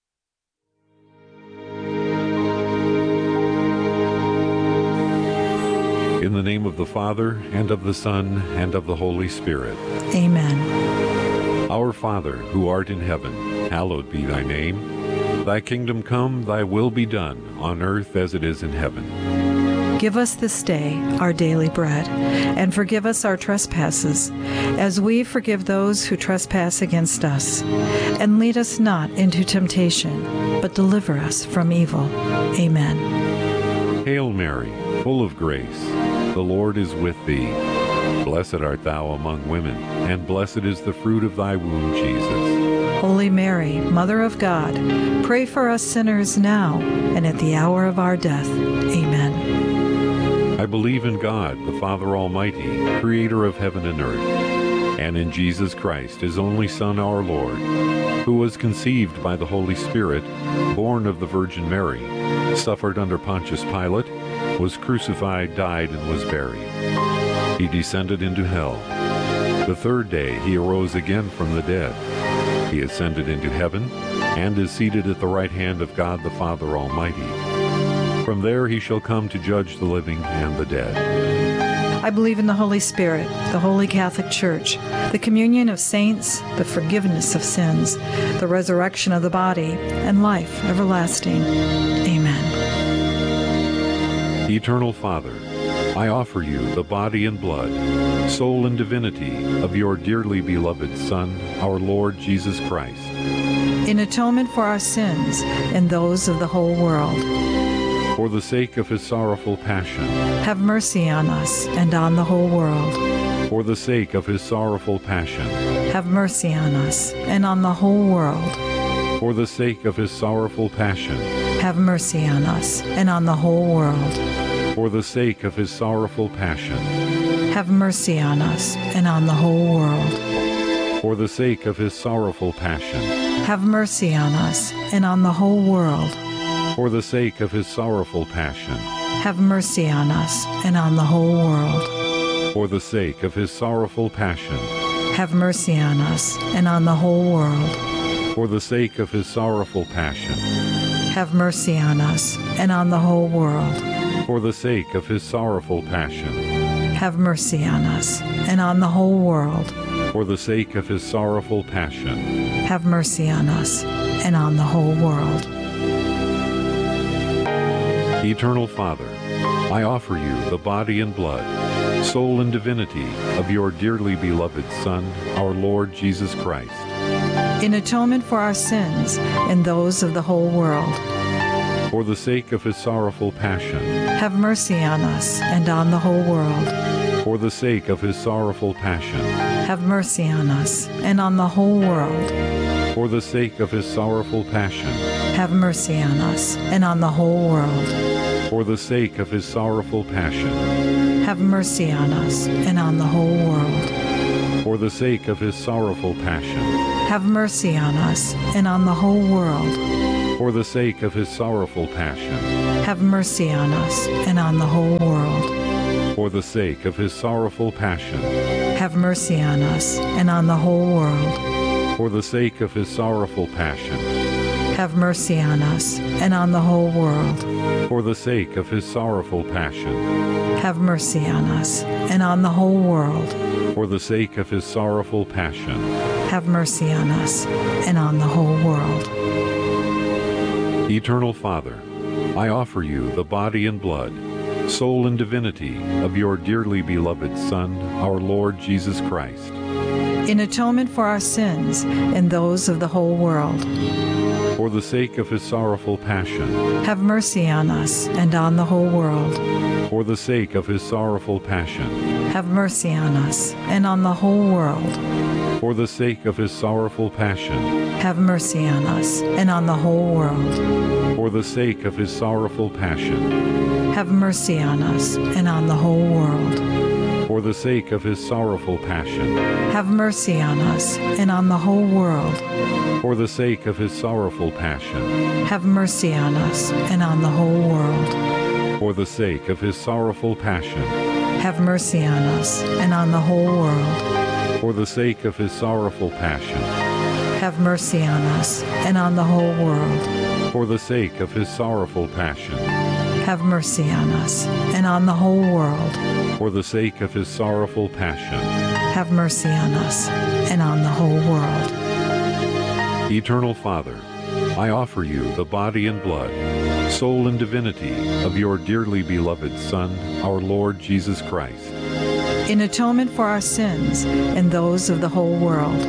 In the name of the Father, and of the Son, and of the Holy Spirit. Amen. Our Father, who art in heaven, hallowed be thy name. Thy kingdom come, thy will be done, on earth as it is in heaven. Give us this day our daily bread, and forgive us our trespasses, as we forgive those who trespass against us. And lead us not into temptation, but deliver us from evil. Amen. Hail Mary, full of grace, the Lord is with thee. Blessed art thou among women, and blessed is the fruit of thy womb, Jesus. Holy Mary, Mother of God, pray for us sinners now and at the hour of our death. Amen. I believe in God, the Father Almighty, creator of heaven and earth, and in Jesus Christ, his only Son, our Lord, who was conceived by the Holy Spirit, born of the Virgin Mary, suffered under Pontius Pilate, was crucified, died, and was buried. He descended into hell. The third day he arose again from the dead. He ascended into heaven, and is seated at the right hand of God the Father Almighty. From there he shall come to judge the living and the dead. I believe in the Holy Spirit, the Holy Catholic Church, the communion of saints, the forgiveness of sins, the resurrection of the body, and life everlasting. Amen. Eternal Father, I offer you the body and blood, soul and divinity of your dearly beloved Son, our Lord Jesus Christ, in atonement for our sins and those of the whole world. For the sake of his sorrowful passion, have mercy on us and on the whole world. For the sake of his sorrowful passion, have mercy on us and on the whole world. For the sake of his sorrowful passion, have mercy on us and on the whole world. For the sake of his sorrowful passion, have mercy on us and on the whole world. For the sake of his sorrowful passion, have mercy on us and on the whole world. For the sake of his sorrowful passion, have mercy on us and on the whole world. For the sake of his sorrowful passion, have mercy on us and on the whole world. For the sake of his sorrowful passion, have mercy on us and on the whole world. For the sake of his sorrowful passion, have mercy on us and on the whole world. For the sake of his sorrowful passion, have mercy on us and on the whole world. Eternal Father, I offer you the body and blood, soul and divinity of your dearly beloved Son, our Lord Jesus Christ, in atonement for our sins and those of the whole world. For the sake of his sorrowful passion, have mercy on us and on the whole world. For the sake of his sorrowful passion, have mercy on us and on the whole world. For the sake of his sorrowful passion, have mercy on us and on the whole world. For the sake of his sorrowful passion, have mercy on us and on the whole world. For the sake of his sorrowful passion, have mercy on us and on the whole world. For the sake of his sorrowful passion, have mercy on us and on the whole world. For the sake of his sorrowful passion, have mercy on us and on the whole world. For the sake of his sorrowful passion, have mercy on us and on the whole world. For the sake of his sorrowful passion, have mercy on us and on the whole world. For the sake of his sorrowful passion, have mercy on us and on the whole world. Eternal Father, I offer you the body and blood, soul and divinity of your dearly beloved Son, our Lord Jesus Christ, in atonement for our sins and those of the whole world. For the sake of his sorrowful passion, have mercy on us and on the whole world. For the sake of his sorrowful passion, have mercy on us and on the whole world. For the sake of his sorrowful passion, have mercy on us and on the whole world. For the sake of his sorrowful passion, have mercy on us and on the whole world. For the sake of his sorrowful passion, have mercy on us and on the whole world. For the sake of his sorrowful passion, have mercy on us and on the whole world. For the sake of his sorrowful passion, have mercy on us and on the whole world. For the sake of his sorrowful passion, have mercy on us and on the whole world. For the sake of his sorrowful passion, have mercy on us and on the whole world. For the sake of his sorrowful passion, have mercy on us and on the whole world. Eternal Father, I offer you the body and blood, soul and divinity of your dearly beloved Son, our Lord Jesus Christ, in atonement for our sins and those of the whole world.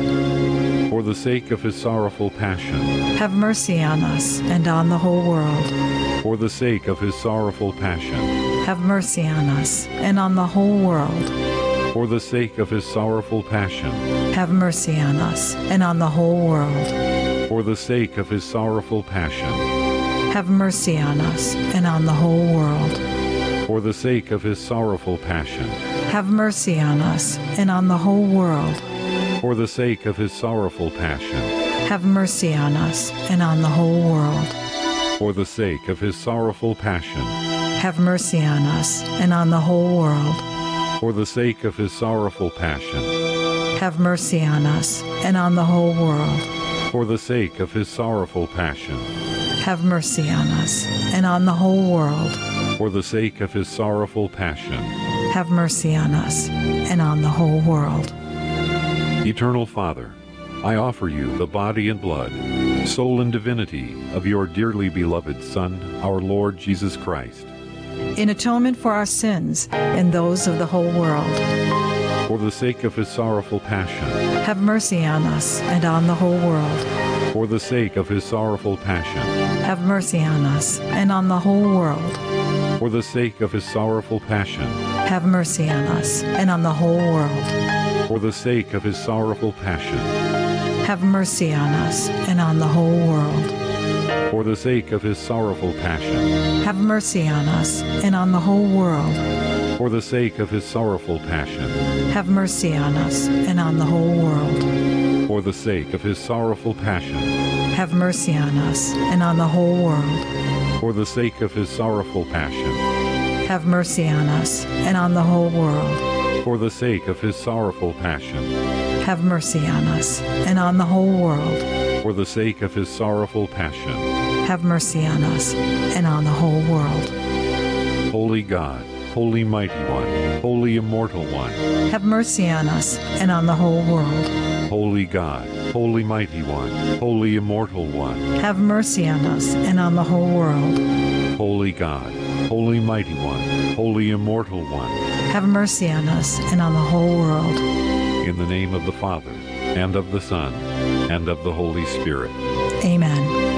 For the sake of his sorrowful passion, have mercy on us and on the whole world. For the sake of his sorrowful passion, have mercy on us and on the whole world. For the sake of his sorrowful passion, have mercy on us and on the whole world. For the sake of his sorrowful passion, have mercy on us and on the whole world. For the sake of his sorrowful passion, have mercy on us and on the whole world. For the sake of his sorrowful passion, have mercy on us and on the whole world. For the sake of his sorrowful passion, have mercy on us and on the whole world. For the sake of his sorrowful passion, have mercy on us and on the whole world. For the sake of his sorrowful passion, have mercy on us and on the whole world. For the sake of his sorrowful passion, have mercy on us and on the whole world. Eternal Father, I offer you the body and blood, soul and divinity of your dearly beloved Son, our Lord Jesus Christ, in atonement for our sins and those of the whole world. For the sake of his sorrowful passion, have mercy on us and on the whole world. For the sake of his sorrowful passion, have mercy on us and on the whole world. For the sake of his sorrowful passion, have mercy on us and on the whole world. For the sake of his sorrowful passion, have mercy on us and on the whole world. For the sake of his sorrowful passion, have mercy on us and on the whole world. For the sake of his sorrowful passion, have mercy on us and on the whole world. For the sake of his sorrowful passion, have mercy on us and on the whole world. For the sake of his sorrowful passion, have mercy on us and on the whole world. For the sake of his sorrowful passion, have mercy on us and on the whole world. For the sake of his sorrowful passion, have mercy on us and on the whole world. Holy God, Holy Mighty One, Holy Immortal One, have mercy on us and on the whole world. Holy God, Holy Mighty One, Holy Immortal One, have mercy on us and on the whole world. Holy God, Holy Mighty One, Holy Immortal One, have mercy on us and on the whole world. In the name of the Father, and of the Son, and of the Holy Spirit. Amen.